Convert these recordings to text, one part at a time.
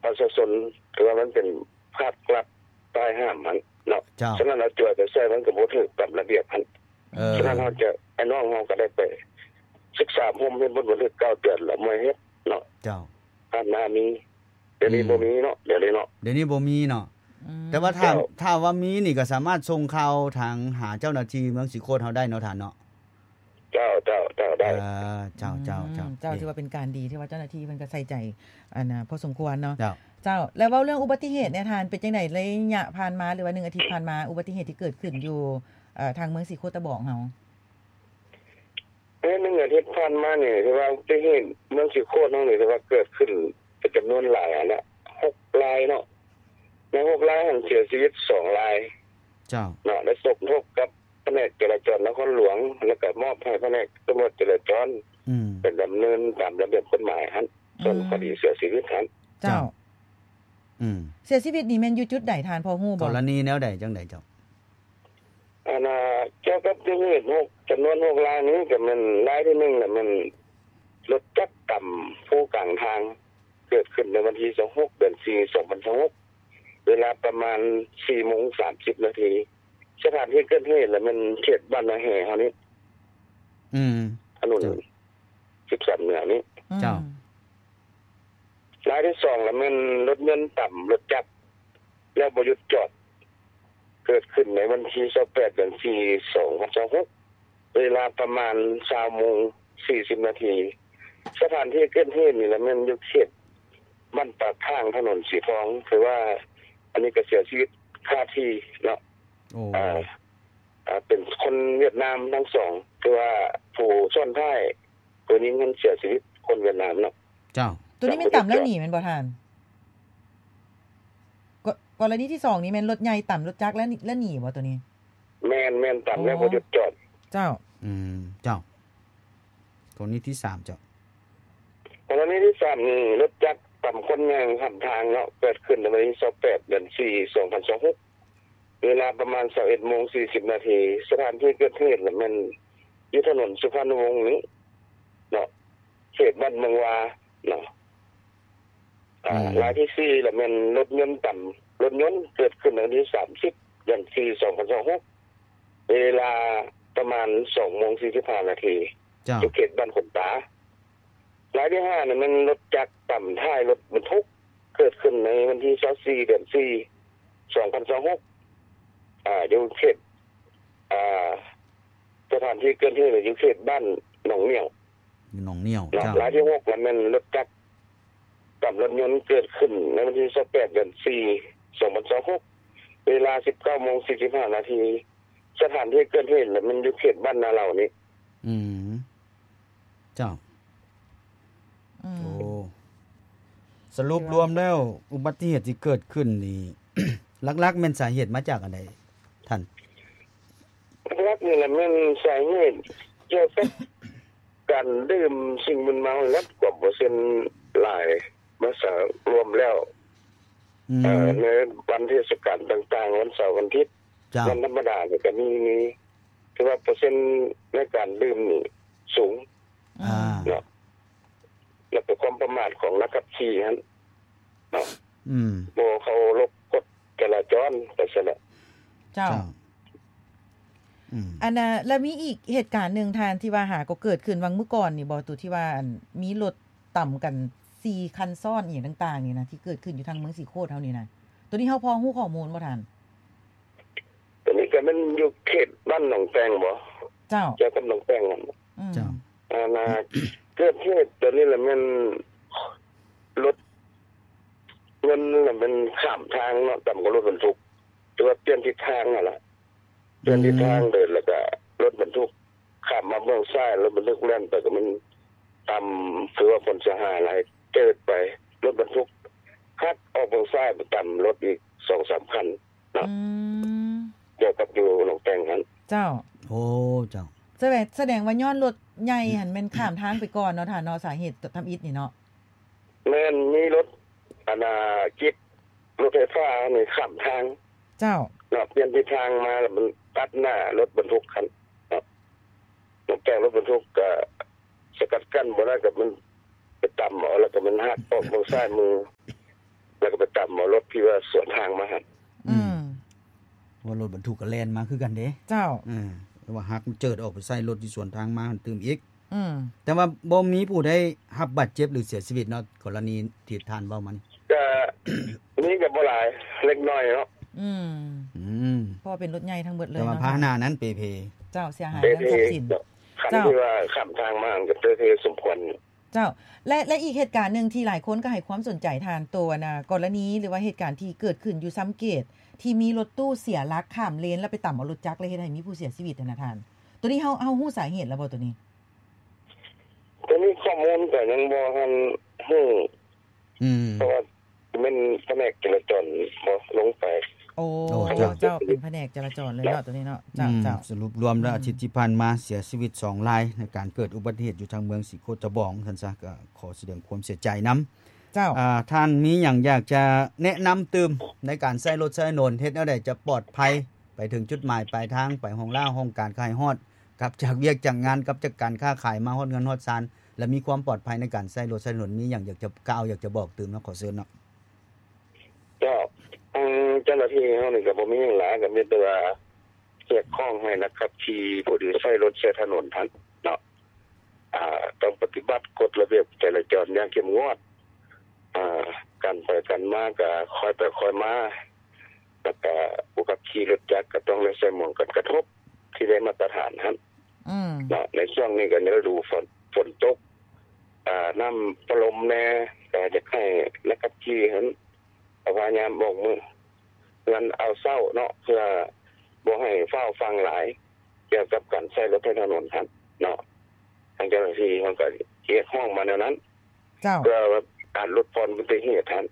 ประชาชนถือว่ามันเป็นภาครัฐป้ายห้ามมันเนาะฉะนั้นเราจวดไปใช้มันก็บ่ถูกตามระเบียบมันฉะนั้นเฮาจะไอ้น้องเฮาก็ได้ไปศึกษาพรมเป็นบ่ถูก9เดือนแล้วบ่เฮ็ดเนาะเจ้าผ่านมามีเดี๋ยวนี้บ่มีเนาะเดี๋ยวนี้บ่มีเนาะแต่ว่าถ้าว่ามีนี่ก็สามารถส่งข่าวทางหาเจ้าหน้าที่เมืองสิโคตเฮาได้เนาะท่านเนาะเจ้าได้เจ้าถือว่าเป็นการดีที่ว่าเจ้าหน้าที่เพิ่นก็ใส่ใจอันน่ะพอสมควรเนาะเจ้าแล้วเว้าเรื่องอุบัติเหตุเนี่ยท่านเป็นจังได๋ระยะผ่านมาหรือว่า1อาทิตย์ผ่านมาอุบัติเหตุที่เกิดขึ้นอยู่ทางเมืองสีโคตะบอกเฮา 1อาทิตย์ผ่านมานี่ถือว่าอุบัติเหตุเมืองสีโคตเฮานี่ถือว่าเกิดขึ้นเป็นจํานวนหลายอันละ6รายเนาะใน6รายเสียชีวิต2รายเจ้าเนาะได้สมทบกับแผนกจราจรนครหลวงแล้วก็มอบให้แผนกตำรวจจราจรเป็นดำเนินตามระเบียบกฎหมายหั่นส่วนคดีเสียชีวิตหั่นเจ้าเสียชีวิตนี่แม่นอยู่จุดใดทานพอฮู้บ่กรณีแนวใดจังได๋เจ้าเกี่ยวกับเรื่องเหตุ6จํานวน6รายนี้ก็มันรายที่1น่ะมันรถจักรต่ำผู้กลางทางเกิดขึ้นในวันที่26เดือน4 2026เวลาประมาณ 4:30 น.สถานที่เกิดเหตุแล้วมันเขตบ้านนาแห่เฮานี่ถนน13เหนือนี่เจ้ารายที่2แล้วมันรถยนต์ต่ำรถจักรแล้วบ่หยุดจอดเกิดขึ้นในวันที่28เดือน4 2026เวลาประมาณ 20:40 น.สถานที่เกิดเหตุนี่แล้วมันอยู่เขตบ้านปากทางถนนสีทองคือว่าอันนี้ก็เสียชีวิตคาที่เนาะเป็นคนเวียดนามทั้ง2คือว่าผู้ซ้อนท้ายตัวนี้มันเสียชีวิตคนเวียดนามเนาะเจ้าตัวนี้มันต่ำแล้วหนีแม่นบ่ท่านกรณีที่2นี่แม่นรถใหญ่ต่ำรถจักรแล้วหนีบ่ตัวนี้แม่นต่ำแล้วบ่หยุดจอดเจ้าเจ้ากรณีที่3เจ้ากรณีที่3นี่รถจักรต่ำคนแม่งข้ามทางเนาะเกิดขึ้นในวันที่28เดือน4 2026เวลาประมาณ 21:40 น.สถานที่เกิดเหตุมันอยู่ถนนสุพรรณวงศ์นี้เนาะเขตบ้านเมืองวาเนาะรายที่4แล้วมันรถยนต์ต่ำรถยนต์เกิดขึ้นในวันที่30เดือน4 2026เวลาประมาณ 2:45 น.อยู่เขตบ้านขนตารายที่5เนี่ยมันรถจักรต่ำท้ายรถบรรทุกเกิดขึ้นในวันที่24เดือน4 2026อยู่เขตสถานที่เกิดเหตุอยู่เขตบ้านหนองเหนี่ยวเจ้ารายที่6แล้วมันรถจักรกับรถยนต์เกิดขึ้นในวันที่28เดือน4 2026เวลา 19:45 น.สถานที่เกิดเหตุแล้วมันอยู่เขตบ้านนาเหล่านี้เจ้าสรุปรวมแล้วอุบัติเหตุที่เกิดขึ้นนี่ หลักๆแม่นสาเหตุมาจากอันใดท่านหลักๆนี่แหละแม่นสาเหตุเกี่ยวกับการดื่มสิ่งมึนเมาและกว่าเปอร์เซ็นต์หลายมาสารวมแล้วในวันเทศกาลต่างๆวันเสาร์วันอาทิตย์วันธรรมดาเนี่ยก็มีคือว่าเปอร์เซ็นต์ในการดื่มนี่สูงเนาะแล้วก็ความประมาทของนักขับขี่หั่นเนาะบ่เขารบกฎจราจรไปซะแล้วเจ้าอันน่ะแล้วมีอีกเหตุการณ์นึงท่านที่ว่าหาก็เกิดขึ้นวังเมื่อก่อนนี่บ่ตู่ที่ว่ามีรถต่ำกัน4คันซ้อนอีหยังต่างๆนี่นะที่เกิดขึ้นอยู่ทางเมืองสีโคตเฮานี่นะตัวนี้เฮาพอฮู้ข้อมูลบ่ท่านตัวนี้ก็มันอยู่เขตบ้านหนองแตงบ่เจ้าเจ้ากับหนองแตงนั่นเจ้าเกิดเหตุตัวนี้แหละมันรถเงินน่ะมันข้ามทางเนาะต่ำกว่ารถบรรทุกตัวเปลี่ยนทิศทางนั่นล่ะเปลี่ยนทิศทางเดินแล้วก็รถบรรทุกข้ามมาเบื้องซ้ายรถบรรทุกแล่นไปก็มันต่ำคือว่าผลเสียหายหลายเกิดไปรถบรรทุกคัดออกเบื้องซ้ายไปต่ำรถอีก 2-3 คันเนาะเกี่ยวกับอยู่หนองแตงหั่นเจ้าโอ้เจ้าแสดงว่าย้อนรถใหญ่หั่นแม่นข้ามทางไปก่อนเนาะท่านเนาะสาเหตุทำอิฐนี่เนาะแม่นมีรถจิตรถไฟฟ้านี่ข้ามทางเจ้าเนาะเปลี่ยนทิศทางมาแล้วมันตัดหน้ารถบรรทุกคันเนาะแกรถบรรทุกก็สกัดกั้นบ่ได้ก็มันไปต่ำเอาแล้วก็มันหักออกทางซ้ายมือ แไปตามรถที่ว่าสวนทางมาหั่นว่ารถบรรทุกก็แล่นมาคือกันเด้เจ้าแต่ว่าหักเจิดออกไปใส่รถที่สวนทางมาตื่มอีกแต่ว่าบ่มีผู้ใดรับบาดเจ็บหรือเสียชีวิตเนาะกรณีที่ท่านเว้ามันก็นี่ก็บ่หลายเล็กน้อยเนาะเพราะเป็นรถใหญ่ทั้งหมดเลยแต่ว่าพาหนะนั้นเปเพเจ้าเสียหายเรื่องทรัพย์สินเจ้าที่ว่าข้ามทางมาก็เปสมควรเจ้าและอีกเหตุการณ์นึงที่หลายคนก็ให้ความสนใจทานตัวนะกรณีหรือว่าเหตุการณ์ที่เกิดขึ้นอยู่ซ้ำเกตที่มีรถตู้เสียหลักข้ามเลนแล้วไปต่ำเอารถจักรเลยเฮ็ดให้มีผู้เสียชีวิตนะท่านตัวนี้เฮาฮู้สาเหตุแล้วบ่ตัวนี้ข้อมูลก็ยังบ่ทันฮู้เพราะว่ามันแผนกจราจรบ่ลงไปโอ้เจ้าเป็นแผนกจราจรเลยเนาะตัวนี้เนาะเจ้าสรุปรวมแล้วอาทิตย์ที่ผ่านมาเสียชีวิต2รายในการเกิดอุบัติเหตุอยู่ทางเมืองสีโคตะบองท่านซะก็ขอแสดงความเสียใจนำเจ้าท่านมีหยังอยากจะแนะนำเติมในการใช้รถใช้ถนนเฮ็ดแนวใดจะปลอดภัยไปถึงจุดหมายปลายทางไปห้องล่าห้องการขายฮอดกับจากเวียกจากงานกับจากการค้าขายมาฮอดเงินฮอดซานและมีความปลอดภัยในการใช้รถใช้ถนนมีหยังอยากจะกล่าวอยากจะบอกเติมเนาะขอเชิญเนาะก็เจ้าหน้าที่เฮานี่ก็บ่มีหยังหลายก็มีแต่ว่าเรียกร้องให้นะครับที่ผู้ที่ใช้รถใช้ถนนท่านเนาะต้องปฏิบัติกฎระเบียบจราจรอย่างเข้มงวดการไปกันมาก็ค่อยไปค่อยมาแล้วก็ผู้ขับขี่รถจักรก็ต้องได้ใส่หมวกกันกระทบที่ได้มาตรฐานหั่นเนาะในช่วงนี้ก็ฤดูฝนตกน้ำปลมแน่ก็จะให้นักขับขี่หั่นพยายามบอกมืองั้นเอาเศร้าเนาะเพื่อบ่ให้เฝ้าฟังหลายเกี่ยวกับการใช้รถถนนครับเนาะทางเจ้าหน้าที่เขาก็เรียกห้องมาแนวนั้นเพื่อการลดพรอุบัติเหตุท่าน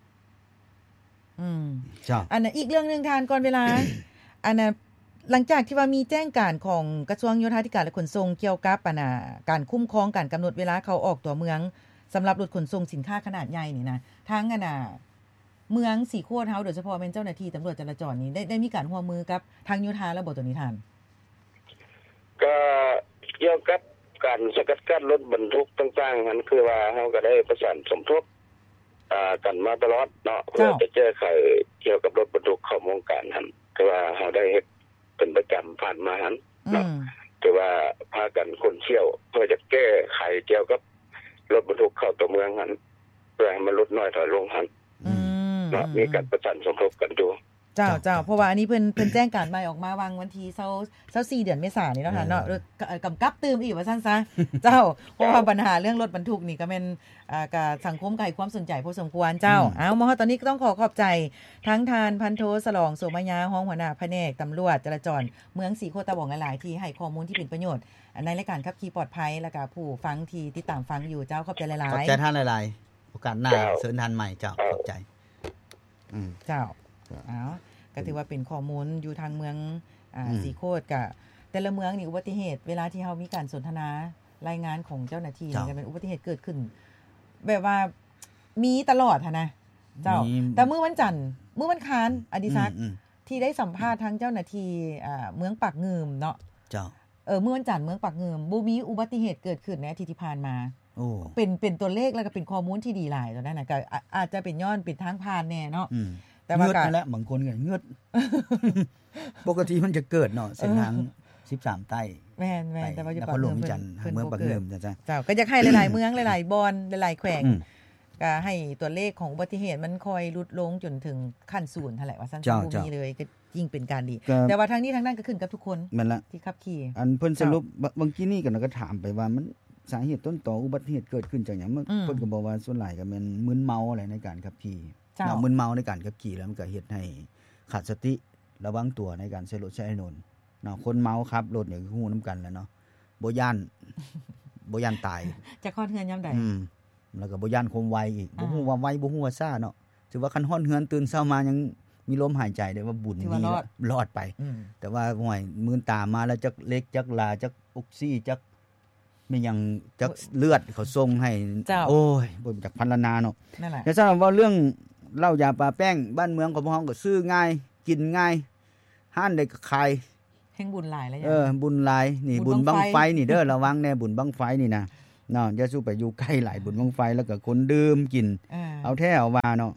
เจ้าอันนั้นอีกเรื่องนึงทานก่อนเวลา อันน่ะหลังจากที่ว่ามีแจ้งการของกระทรวงโยธาธิการและขนส่งเกี่ยวกับการคุ้มครองการกำหนดเวลาเข้าออกตัวเมืองสำหรับรถขนส่งสินค้าขนาดใหญ่นี่นะทางเมืองสีโคตรเฮาโดยเฉพาะเป็นเจ้าหน้าที่ตำรวจจราจรนี่ได้มีการร่วมมือกับทางโยธาและบ่ตัวนี้ท่านก็เกี่ยวกับการสกัดกั้นรถบรรทุกต่างๆนั้นคือว่าเฮาก็ได้ประสานสมทบกันมาตลอดเนาะเพื่อจะแก้ไขเกี่ยวกับรถบรรทุกเข้าวงการนั้นคือว่าเฮาได้เฮ็ดเป็นประจำผ่านมาหั่นเนาะคือว่าพากันคนเชี่ยวเพื่อจะแก้ไขเกี่ยวกับรถบรรทุกเข้าตัวเมืองหั่นเพื่อให้มันลดน้อยถอยลงหั่นมีการประสานสมทบกันอยู่เจ้าเพราะว่าอันนี้เพิ่นแจ้งการใหม่ออกมาวางวันที่24เดือนเมษายนนี่เนาะค่ะเนาะกำกับตื่มอีกว่าซั่นซะเจ้าเพราะว่าปัญหาเรื่องรถบรรทุกนี่ก็แม่นกับสังคมก็ให้ความสนใจพอสมควรเจ้ามาฮอดตอนนี้ก็ต้องขอบใจทั้งทานพันโทสลองโสมยาห้องหัวหน้าแผนกตำรวจจราจรเมืองสีโคตะบองหลายๆที่ให้ข้อมูลที่เป็นประโยชน์ในรายการขับขี่ปลอดภัยแล้วก็ผู้ฟังที่ติดตามฟังอยู่เจ้าขอบใจหลายๆขอบใจท่านหลายๆโอกาสหน้าเชิญท่านใหม่เจ้าขอบใจเจ้าก็ถือว่าเป็นข้อมูลอยู่ทางเมืองสีโคตรกับแต่ละเมืองนี่อุบัติเหตุเวลาที่เฮามีการสนทนารายงานของเจ้าหน้าที่ก็เป็นอุบัติเหตุเกิดขึ้นแบบว่ามีตลอดนะเจ้าแต่มื้อวันจันทร์มื้อวันค้านอดิศักดิ์ที่ได้สัมภาษณ์ทางเจ้าหน้าที่เมืองปากงืมเนาะเจ้ามื้อวันจันทร์เมืองปากงืมบ่มีอุบัติเหตุเกิดขึ้นในอาทิตย์ที่ผ่านมาเป็นตัวเลขแล้วก็เป็นข้อมูลที่ดีหลายตอนนั้นน่ะก็อาจจะเป็นย้อนเป็นทางผ่านแน่เนาะแต่ว่าก็แล้วบางคนก็เงือดปกติมันจะเกิดเนาะเส้นทาง13ใต้แม่นๆแต่ว่าอยู่ปากเมืองเมืองปากเมืองจ้ะเจ้าก็อยากให้หลายๆเมืองหลายๆบอนหลายๆแขวงก็ให้ตัวเลขของอุบัติเหตุมันค่อยลดลงจนถึงขั้นศูนย์นั่นแหละว่าซั่นบ่มีเลยก็ยิ่งเป็นการดีแต่ว่าทางนี้ทางนั้นก็ขึ้นกับทุกคนที่ขับขี่อันเพิ่นสรุปบางทีนี่ก็ถามไปว่ามันสาเหตุต้นตออุบัติเหตุเกิดขึ้นจากหยังเพิ่นก็บอกว่าส่วนหลายก็แม่นมึนเมาอะไรในการขับขี่มึนเมาในการขับขี่แล้วมันก็เฮ็ดให้ขาดสติระวังตัวในการใช้รถใช้ถนนเนาะคนเมาขับรถนี่ฮู้นำกันแหล้วเนาะบ่ย่านตายจะคลอดเฮือนยามใดแล้วก็บ่ย่านความไวอีกบ่ฮู้ว่าไวบ่ฮู้ว่าช้าเนาะถือว่าคันฮ้อนเฮือนตื่นเช้ามายังมีลมหายใจได้ว่าบุญนี่รอดไปแต่ว่าห่วยมื้อตามาแล้วจักเล็กจักลาจักออกซิจักไม่ยังจักเลือดเขาส่งให้โอ้ยบ่จักพันละนาเนาะนั่นแหละแต่สำหรับว่าเรื่องเหล้ายาปลาแป้งบ้านเมืองของพวกเฮาก็ซื้อง่ายกินง่ายห้านได้ก็ขายแห่งบุญหลายแล้วบุญหลายนี่บุญบั้งไฟนี่เด้อระวังแน่บุญบั้งไฟนี่นะเนาะอย่าสู้ไปอยู่ใกล้หลายบุญบั้งไฟแล้วก็คนดื่มกินเอาแท้เอาว่าเนาะ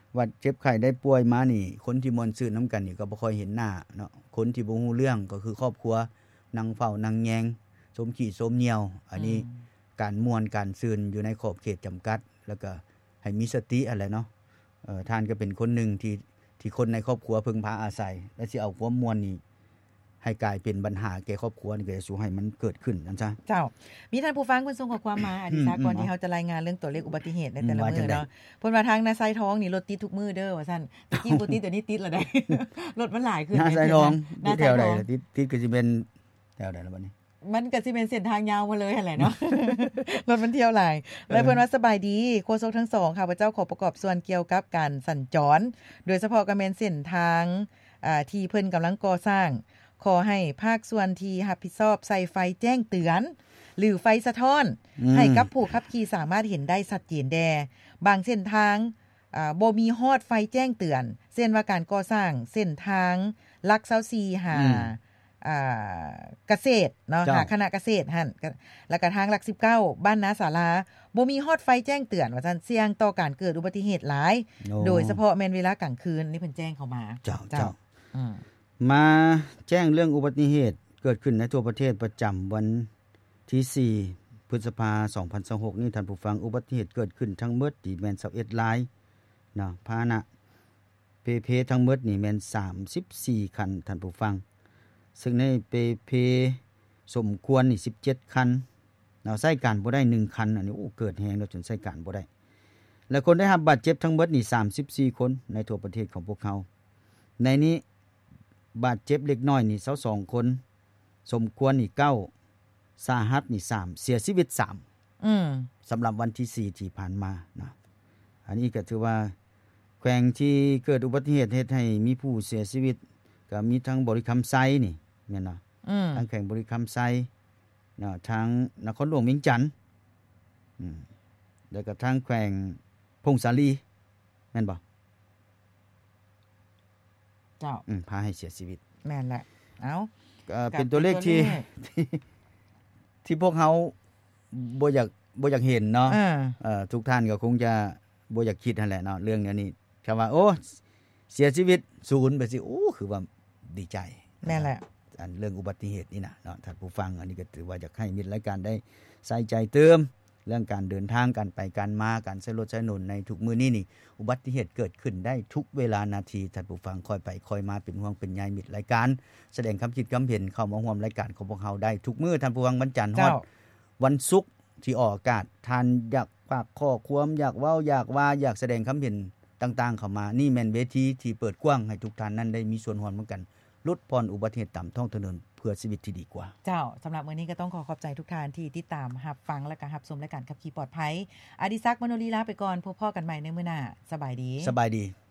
ว่าเจ็บไข้ได้ป่วยมานี่คนที่ม่วนซื่นนํกันนี่ก็บ่ค่อยเห็นหน้าเนาะคนที่บ่ฮู้เรื่องก็คือครอบครัวนั่งเฝ้านั่งแยงสมขี้สมเหนียวอันนี้การม่วนการซื่นอยู่ในขอบเขตจำกัดแล้วก็ให้มีสติอะไรเนาะท่านก็เป็นคนหนึ่งที่คนในครอบครัวพึงพาอาศัยและสิเอาความม่วนนี่ให้กลายเป็นปัญหาแก่ครอบครัวนี่ก็จะสู้ให้มันเกิดขึ้นจังซั่นเจ้ามีท่านผู้ฟังเพิ่นส่งข้อความมาอดิศก่อนที่เฮาจะรายงานเรื่องตัวเลขอุบัติเหตุในแต่ละมื้อเนาะเพิ่นว่าทางนาไซท้องนี่รถติดทุกมื้อเด้อว่าซั่นตะกี้บ่ติดเดี๋ยวนี้ติดแล้วได้รถมันหลายขึ้นนาไซท้องแถวใดติดก็สิเป็นแถวใดแล้วบัดนี้มันก็สิเป็นเส้นทางยาวมาเลยหั่นแหละเนาะรถมันเที่ยวหลายแล้วเพิ่นว่าสบายดีโฆษกทั้ง2ข้าพเจ้าขอประกอบส่วนเกี่ยวกับการสัญจรโดยเฉพาะก็แม่นเส้นทางที่เพิ่นกำลังก่อสร้างขอให้ภาคส่วนที่รับผิดชอบใส่ไฟแจ้งเตือนหรือไฟสะท้อนให้กับผู้ขับขี่สามารถเห็นได้ชัดเจนแดบางเส้นทางบ่มีฮอดไฟแจ้งเตือนเช่นว่าการก่อสร้างเส้นทางหลัก24หาเกษตรเนาะหาคณะเกษตรหั่นแล้วก็ทางหลัก19บ้านนาศาลาบ่มีฮอดไฟแจ้งเตือนว่าซั่นเสี่ยงต่อการเกิดอุบัติเหตุหลายโดยเฉพาะแม่นเวลากลางคืนนี่เพิ่นแจ้งเข้ามาเจ้ามาแจ้งเรื่องอุบัติเหตุเกิดขึ้นในทั่วประเทศประจำวันที่4พฤษภาคม2026นี่ท่านผู้ฟังอุบัติเหตุเกิดขึ้นทั้งหมดที่แม่น21รายเนาะพาหนะเพทั้งหมดนี่แม่น34คันท่านผู้ฟังซึ่งในเพสมควรนี่17คันเนาะใช้การบ่ได้1คันอันนี้เกิดแฮงแล้วจนใช้การบ่ได้และคนได้รับบาดเจ็บทั้งหมดนี่34คนในทั่วประเทศของพวกเขาในนี้บาดเจ็บเล็กน้อยนี่22คนสมควรนี่9สาหัสนี่3เสียชีวิต3สำหรับวันที่4ที่ผ่านมานะอันนี้ก็ถือว่าแขวงที่เกิดอุบัติเหตุเฮ็ดให้มีผู้เสียชีวิตก็มีทั้งบริคำไซนี่แม่นเนาะทั้งแขวงบริคำไซเนาะทางนครหลวงเวียงจันทน์แล้วก็ทางแขวงพงสาลีแม่นบ่เจ้าพาให้เสียชีวิตแม่นแหละเอ้าเป็นตัวเลขที่พวกเฮาบ่อยากเห็นเนาะทุกท่านก็คงจะบ่อยากคิดนั่นแหละเนาะเรื่องนี้คำว่าโอ้เสียชีวิต0ไปสิคือว่าดีใจแม่นแหละอันเรื่องอุบัติเหตุนี่นะเนาะท่านผู้ฟังอันนี้ก็ถือว่าอยากให้มิตรรายการได้ใส่ใจเติมเรื่องการเดินทางการไปการมาการใช้รถใช้ถนนในทุกมื้อนี้นี่อุบัติเหตุเกิดขึ้นได้ทุกเวลานาทีท่านผู้ฟังคอยไปคอยมาเป็นห่วงเป็นใยมิตรรายการแสดงความคิดความเห็นเข้ามาร่วมรายการของพวกเฮาได้ทุกมื้อท่านผู้ฟังวันจันทร์ฮอดวันศุกร์ที่ออกอากาศท่านอยากฝากข้อความอยากเว้าอยากว่าอยากแสดงความเห็นต่างๆเข้ามานี่แม่นเวทีที่เปิดกว้างให้ทุกท่านนั้นได้มีส่วนร่วมเหมือนกันลดพรอุบัติเหตุตามท้องถนนเพื่อชีวิตที่ดีกว่าเจ้าสำหรับมื้อนี้ก็ต้องขอบใจทุกท่านที่ติดตามรับฟังและก็รับชมรายการขับขี่ปลอดภัยอดิศักดิ์มโนลีลาไปก่อนพบพ่อกันใหม่ในมื้อหน้าสบายดี